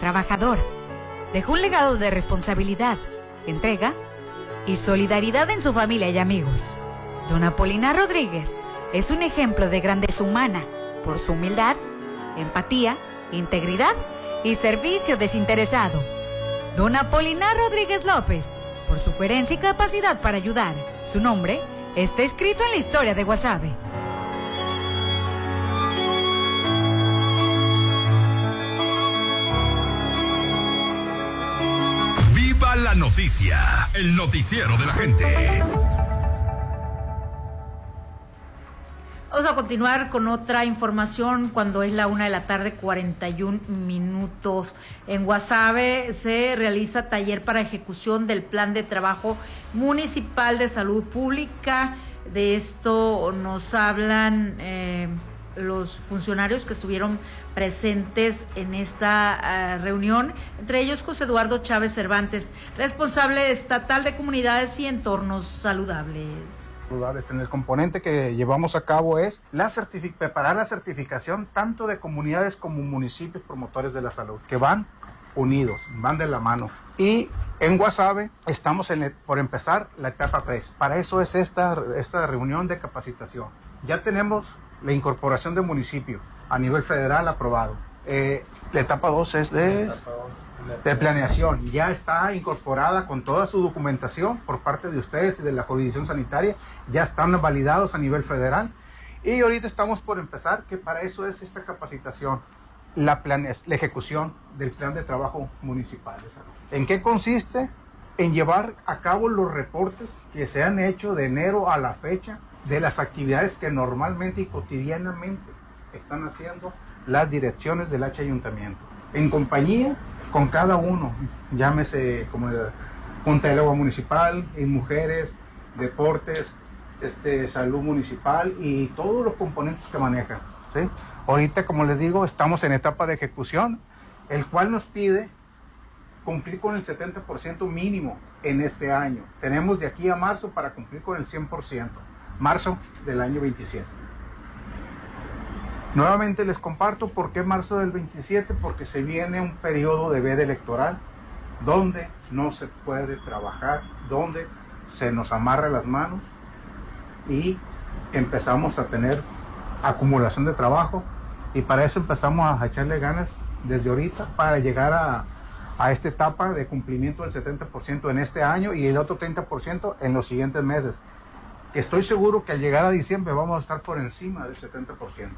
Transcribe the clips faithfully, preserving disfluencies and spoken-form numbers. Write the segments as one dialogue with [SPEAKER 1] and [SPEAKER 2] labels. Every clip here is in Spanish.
[SPEAKER 1] trabajador. Dejó un legado de responsabilidad, entrega y solidaridad en su familia y amigos. Don Apolinar Rodríguez es un ejemplo de grandeza humana por su humildad, empatía, integridad y servicio desinteresado. Don Apolinar Rodríguez López, por su coherencia y capacidad para ayudar. Su nombre está escrito en la historia de Guasave.
[SPEAKER 2] ¡Viva la noticia! El noticiero de la gente.
[SPEAKER 3] Vamos a continuar con otra información cuando es la una de la tarde, cuarenta y un minutos. En Guasave se realiza taller para ejecución del Plan de Trabajo Municipal de Salud Pública. De esto nos hablan eh, los funcionarios que estuvieron presentes en esta uh, reunión, entre ellos José Eduardo Chávez Cervantes, responsable estatal de comunidades y entornos saludables.
[SPEAKER 4] En el componente que llevamos a cabo es la certific- preparar la certificación tanto de comunidades como municipios promotores de la salud, que van unidos, van de la mano. Y en Guasave estamos en el, por empezar la etapa tres. Para eso es esta, esta reunión de capacitación. Ya tenemos la incorporación de municipio a nivel federal aprobado. Eh, la etapa dos es de, de planeación. Ya está incorporada con toda su documentación por parte de ustedes y de la jurisdicción sanitaria. Ya están validados a nivel federal. Y ahorita estamos por empezar, que para eso es esta capacitación, la, plane, la ejecución del plan de trabajo municipal de salud. ¿En qué consiste? En llevar a cabo los reportes que se han hecho de enero a la fecha de las actividades que normalmente y cotidianamente están haciendo las direcciones del H ayuntamiento, en compañía con cada uno, llámese como Junta del Agua Municipal, y mujeres, deportes, este, salud municipal y todos los componentes que maneja, ¿sí? Ahorita, como les digo, estamos en etapa de ejecución, el cual nos pide cumplir con el setenta por ciento mínimo en este año. Tenemos de aquí a marzo para cumplir con el cien por ciento, marzo del año veintisiete. Nuevamente les comparto por qué marzo del veintisiete, porque se viene un periodo de veda electoral donde no se puede trabajar, donde se nos amarra las manos y empezamos a tener acumulación de trabajo, y para eso empezamos a echarle ganas desde ahorita para llegar a, a esta etapa de cumplimiento del setenta por ciento en este año y el otro treinta por ciento en los siguientes meses. Estoy seguro que al llegar a diciembre vamos a estar por encima del setenta por ciento.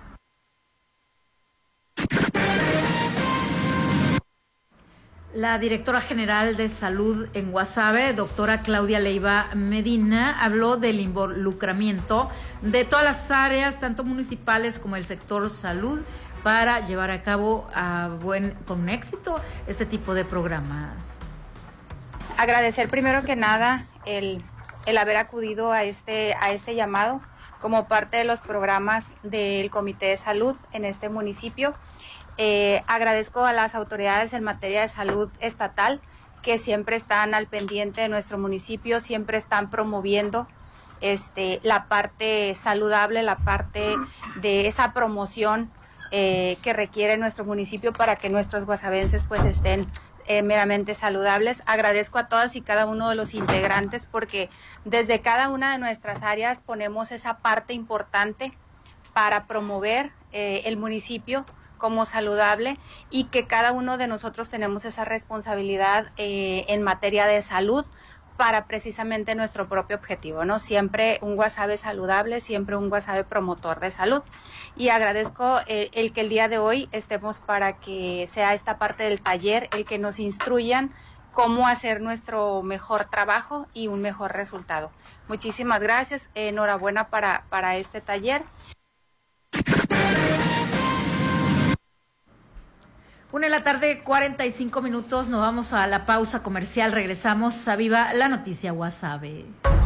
[SPEAKER 3] La directora general de salud en Guasave, doctora Claudia Leiva Medina, habló del involucramiento de todas las áreas, tanto municipales como el sector salud, para llevar a cabo a buen, con éxito este tipo de programas.
[SPEAKER 5] Agradecer primero que nada el, el haber acudido a este, a este llamado como parte de los programas del Comité de Salud en este municipio. Eh, agradezco a las autoridades en materia de salud estatal que siempre están al pendiente de nuestro municipio, siempre están promoviendo este, la parte saludable, la parte de esa promoción eh, que requiere nuestro municipio para que nuestros guasavenses pues estén eh, meramente saludables. Agradezco a todas y cada uno de los integrantes porque desde cada una de nuestras áreas ponemos esa parte importante para promover eh, el municipio como saludable y que cada uno de nosotros tenemos esa responsabilidad eh, en materia de salud para precisamente nuestro propio objetivo, ¿no? Siempre un Guasave saludable, siempre un Guasave promotor de salud. Y agradezco eh, el que el día de hoy estemos para que sea esta parte del taller, el que nos instruyan cómo hacer nuestro mejor trabajo y un mejor resultado. Muchísimas gracias, eh, enhorabuena para, para este taller.
[SPEAKER 3] Una de la tarde, cuarenta y cinco minutos, nos vamos a la pausa comercial, regresamos a Viva la Noticia Guasave.